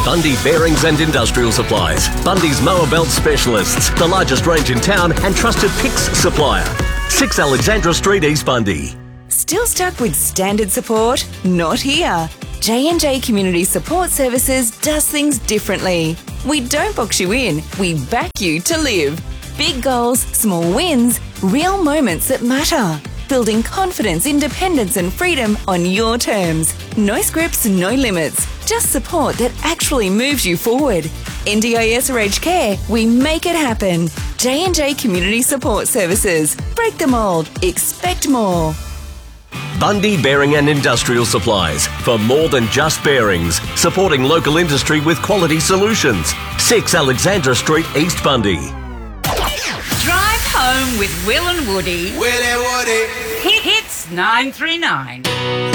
Bundy Bearings and Industrial Supplies. Bundy's mower belt specialists. The largest range in town and trusted PIX supplier. 6 Alexandra Street, East Bundy. Still stuck with standard support? Not here. J&J Community Support Services does things differently. We don't box you in, we back you to live. Big goals, small wins, real moments that matter. Building confidence, independence and freedom on your terms. No scripts, no limits. Just support that actually moves you forward. NDIS or aged care, we make it happen. J&J Community Support Services. Break the mould. Expect more. Bundy Bearing and Industrial Supplies. For more than just bearings. Supporting local industry with quality solutions. 6 Alexandra Street, East Bundy. Drive home with Will and Woody. Will and Woody. Hits 939.